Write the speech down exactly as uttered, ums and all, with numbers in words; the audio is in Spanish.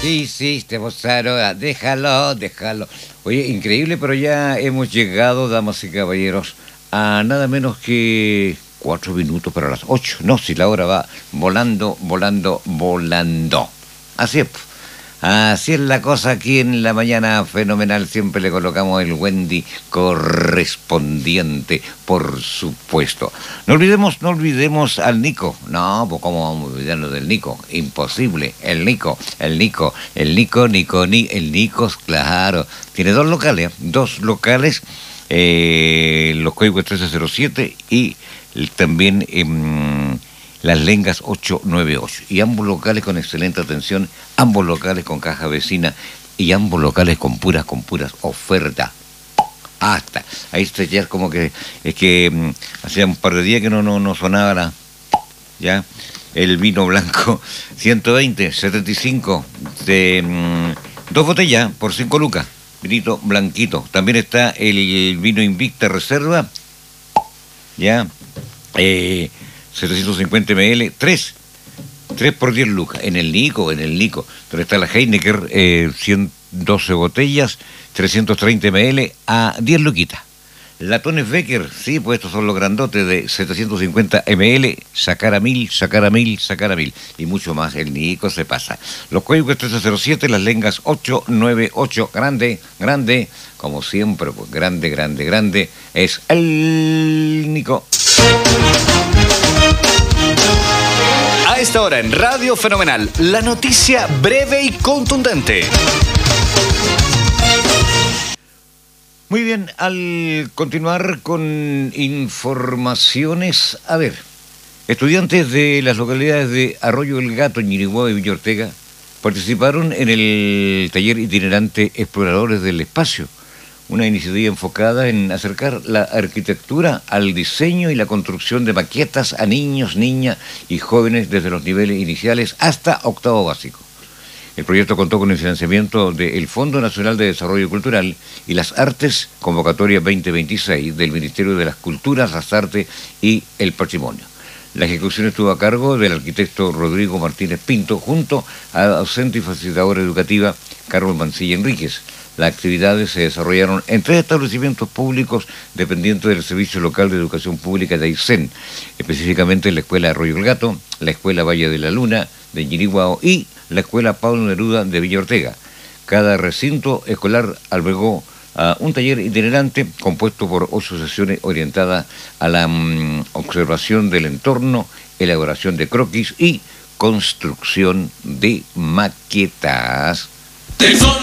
Sí, sí, te Bozaro, déjalo, déjalo. Oye, increíble, pero ya hemos llegado, damas y caballeros, a nada menos que cuatro minutos para las ocho. No, si la hora va volando, volando, volando. Así es. Así es la cosa aquí en la mañana fenomenal. Siempre le colocamos el Wendy correspondiente, por supuesto. No olvidemos, no olvidemos al Nico. No, pues cómo vamos a olvidarnos del Nico. Imposible. El Nico, el Nico, el Nico, Nico, ni, el Nico, claro. Tiene dos locales, dos locales, eh, los códigos trece cero siete y también eh, Las Lengas ochocientos noventa y ocho. Y ambos locales con excelente atención, ambos locales con caja vecina y ambos locales con puras, con puras ofertas. Hasta. Ahí está ya como que, es que um, hacía un par de días que no, no, no sonaba la, ya, el vino blanco ciento veinte, setenta y cinco, de um, dos botellas por cinco lucas. Vinito blanquito. También está el vino Invicta Reserva, ya, eh, setecientos cincuenta mililitros, tres, tres por diez lucas, en el Nico, en el Nico, donde está la Heineken, eh, ciento doce botellas, trescientos treinta mililitros a diez luquitas. Latones Becker, sí, pues estos son los grandotes de setecientos cincuenta mililitros, sacar a mil, sacar a mil, sacar a mil, y mucho más, el Nico se pasa. Los códigos trece cero siete, Las Lengas ochocientos noventa y ocho, grande, grande, como siempre, pues grande, grande, grande, es el Nico. A esta hora en Radio Fenomenal, la noticia breve y contundente. Muy bien, al continuar con informaciones, a ver, estudiantes de las localidades de Arroyo del Gato, Ñiriguá y Villa Ortega participaron en el taller itinerante Exploradores del Espacio, una iniciativa enfocada en acercar la arquitectura al diseño y la construcción de maquetas a niños, niñas y jóvenes desde los niveles iniciales hasta octavo básico. El proyecto contó con el financiamiento del Fondo Nacional de Desarrollo Cultural y las Artes Convocatoria veinte veintiséis del Ministerio de las Culturas, las Artes y el Patrimonio. La ejecución estuvo a cargo del arquitecto Rodrigo Martínez Pinto junto a la docente y facilitadora educativa Carol Mancilla Enríquez. Las actividades se desarrollaron en tres establecimientos públicos dependientes del Servicio Local de Educación Pública de Aysén, específicamente la Escuela Arroyo del Gato, la Escuela Valle de la Luna de Ñiriguao y la Escuela Pablo Neruda de Villa Ortega. Cada recinto escolar albergó uh, un taller itinerante compuesto por ocho sesiones orientadas a la um, observación del entorno, elaboración de croquis y construcción de maquetas.